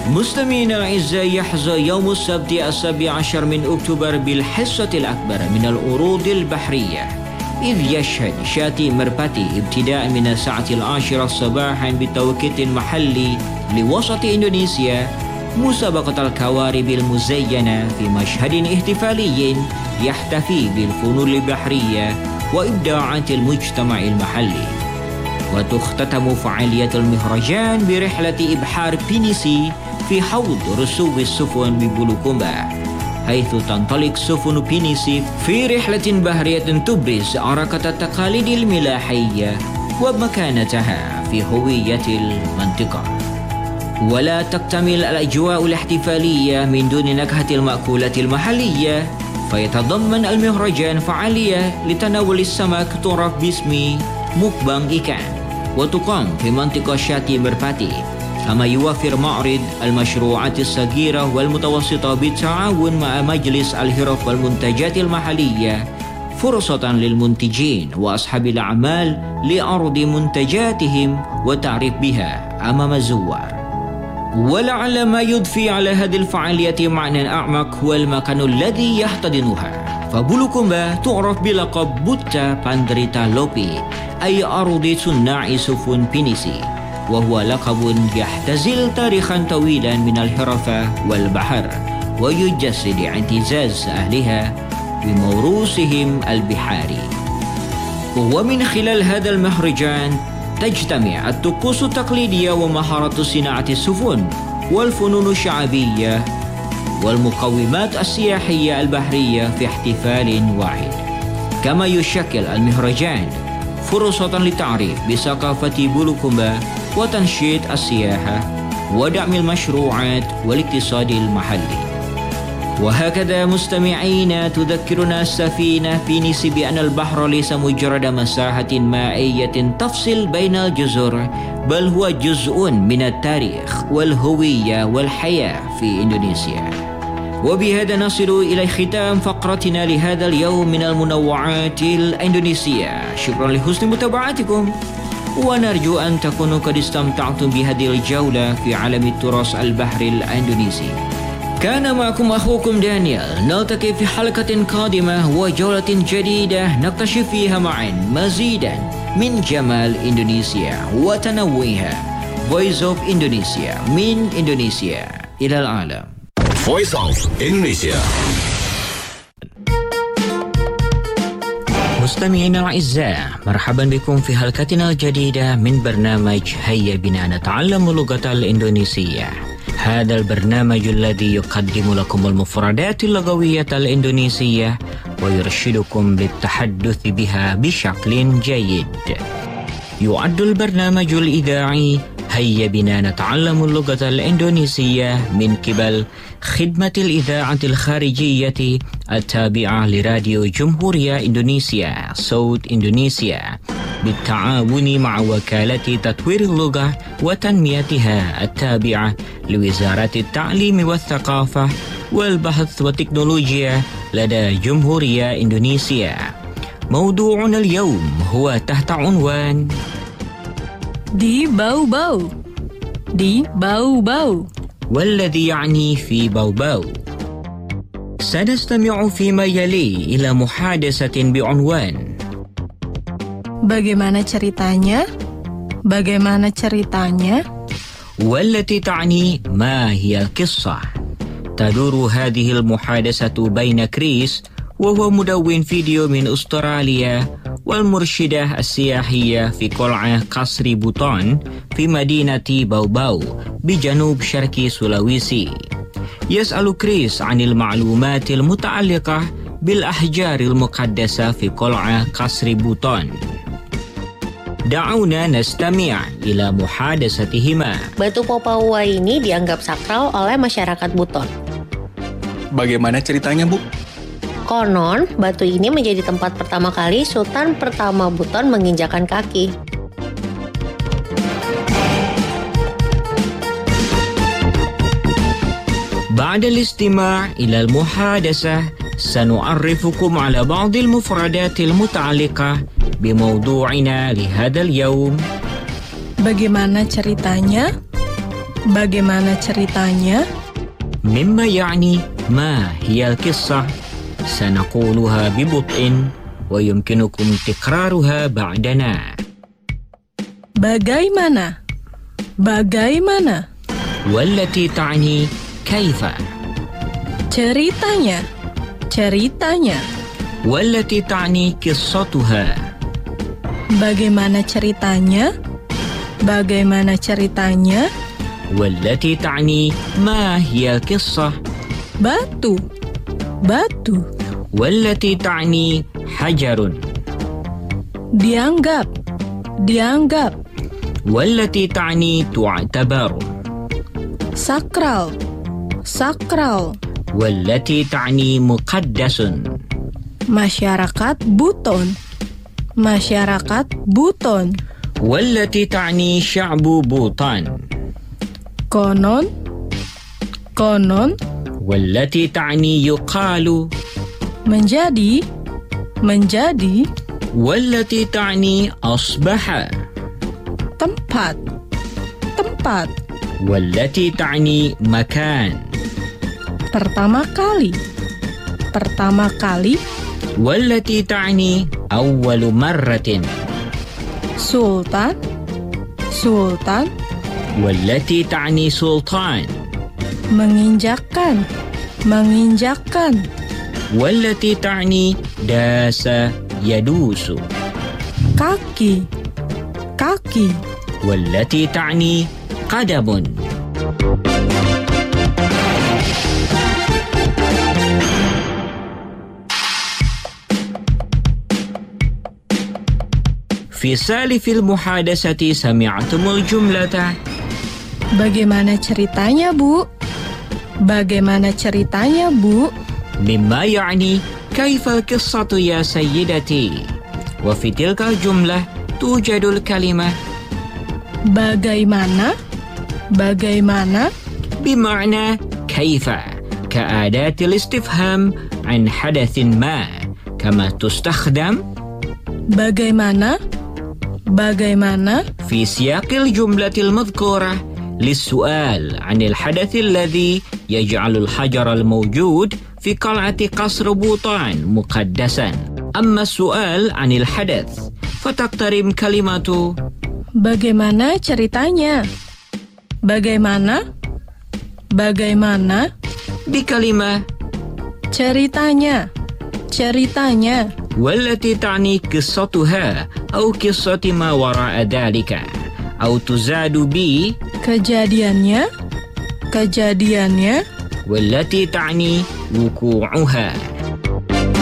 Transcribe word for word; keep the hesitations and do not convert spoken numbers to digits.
مستمعينا الأعزاء، يحظى يوم السبت السابع عشر من أكتوبر بالحصة الأكبر من العروض البحرية، إذ يشهد شاطئ مرباتي ابتداء من الساعة العاشرة صباحا بالتوقيت المحلي لوسط إندونيسيا مسابقة الكوارب المزينة في مشهد احتفالي يحتفي بالفنون البحرية وإبداعات المجتمع المحلي. وتختتم فعالية المهرجان برحلة إبحار بينيسي في حوض رسوب السفن ببلوكومبا، حيث تنطلق سفن بينيسي في رحلة بحرية تبرز حركة التقاليد الملاحية ومكانتها في هوية المنطقة. ولا تكتمل الأجواء الاحتفالية من دون نكهة المأكولات المحلية، فيتضمن المهرجان فعالية لتناول السمك تعرف باسم مukbang ikan وتقام في منطقة شاطئ مرباتي، كما يوفر معرض المشروعات الصغيرة والمتوسطة بالتعاون مع مجلس الحرف والمنتجات المحلية فرصة للمنتجين وأصحاب الأعمال لعرض منتجاتهم وتعريف بها أمام الزوار. ولعل ما يضفي على هذه الفعالية معنى أعمق هو المكان الذي يحتضنها، فبلوكومبا تعرف بلقب بوتا باندريتا لوبي، أي أرض صناع سفن بينيسي، وهو لقب يحتزل تاريخا طويلا من الحرفة والبحر ويجسد اعتزاز أهلها بموروثهم البحاري. ومن خلال هذا المهرجان تجتمع الطقوس التقليدية ومهارة صناعة السفن والفنون الشعبية والمقومات السياحية البحرية في احتفال واحد. كما يشكل المهرجان فرصة للتعريف بثقافة بلوكومبا وتنشيط السياحة ودعم المشروعات والاقتصاد المحلي. وهكذا مستمعين تذكرنا السفينة بينيسي بأن البحر ليس مجرد مساحة مائية تفصل بين الجزر، بل هو جزء من التاريخ والهوية والحياة في إندونيسيا. وبهذا نصل إلى ختام فقرتنا لهذا اليوم من المنوعات الإندونيسية. شكرا لحسن متابعتكم، ونرجو أن تكونوا قد استمتعتم بهذه الجولة في عالم التراث البحري الإندونيسي. كان معكم أخوكم دانيال، نلتقي في حلقة قادمة وجولة جديدة نكتشف فيها معا مزيدا من جمال إندونيسيا وتنوعها. Voice of Indonesia، من إندونيسيا إلى العالم. Voice of Indonesia. مستمعينا الأعزاء، مرحبا بكم في حلقتنا الجديدة من برنامج هيا بنا نتعلم اللغة الإندونيسية. هذا البرنامج الذي يقدم لكم المفردات اللغوية الإندونيسية ويرشدكم للتحدث بها بشكل جيد. يعد البرنامج الإذاعي هيا بنا نتعلم اللغة الإندونيسية من قبل خدمة الإذاعة الخارجية التابعة لراديو جمهورية إندونيسيا صوت إندونيسيا، بالتعاون مع وكالة تطوير اللغة وتنميتها التابعة لوزارة التعليم والثقافة والبحث والتكنولوجيا لدى جمهورية إندونيسيا. موضوعنا اليوم هو تحت عنوان دي باو باو. دي باو باو، والذي يعني في باو باو. سنستمع فيما يلي إلى محادثة بعنوان Bagaimana ceritanya? Bagaimana ceritanya? والتي تعني ما هي القصة. تدور هذه المحادثة بين كريس وهو مدون فيديو من أستراليا والمرشدة السياحية في قلعة قصر بوتون في مدينة باو باو بجنوب شرق سولويسي. يسأل كريس عن المعلومات المتعلقة بالأحجار المقدسة في قلعة قصر بوتون. دعونا نستمع إلى محادثتهما. Batu Papawa ini dianggap sakral oleh masyarakat Buton. Bagaimana ceritanya, Bu? Konon, batu ini menjadi tempat pertama kali Sultan pertama Buton menginjakan kaki. بعد الاستماع إلى المحادثة سنعرفكم على بعض المفردات المتعلقة بموضوعنا لهذا اليوم. Bagaimana ceritanya? Bagaimana ceritanya? مما يعني ما هي القصة سنقولها ببطء ويمكنكم تكرارها بعدنا. Bagaimana? Bagaimana? والتي تعني كيف. Ceritanya. Ceritanya. والتي تعني قصتها. Bagaimana ceritanya? Bagaimana ceritanya? والتي تعني ما هي القصة. Batu. Batu. والتي تعني حجر. Dianggap. Dianggap. والتي تعني تعتبر. Sakral. Sakral. والتي تعني مقدس. Masyarakat Buton. Masyarakat Buton. والتي تعني شعب بوطان. Konon. Konon. والتي تعني يقال. Menjadi. Menjadi. والتي تعني أصبح. Tempat. Tempat. والتي تعني مكان. Pertama kali. Pertama kali. والتي تعني أول مرة. Sultan. Sultan. والتي تعني سلطان. Menginjakkan. Menginjakkan. والتي تعني داس يدوس. Kaki. Kaki. والتي تعني قدم. في سالف المحادثة سمعتم الجملة. Bagaimana ceritanya, Bu? Bagaimana ceritanya, Bu? مما يعني كيف القصة يا سيدتي. وفي تلك الجملة توجد الكلمة Bagaimana? Bagaimana? بمعنى كيف كأداة الاستفهام عن حدث ما كما تستخدم Bagaimana? Bagaimana? في سياق الجملة المذكورة للسؤال عن الحدث الذي يجعل الحجر الموجود في قلعة قصر بوطان مقدسا. أما السؤال عن الحدث فتقترن كلمة Bagaimana ceritanya? Bagaimana? Bagaimana? بكلمة Ceritanya. Ceritanya. والتي تعني قصتها أو قصة ما وراء ذلك أو تزاد ب Kejadiannya. Kejadiannya. والتي تعني وقوعها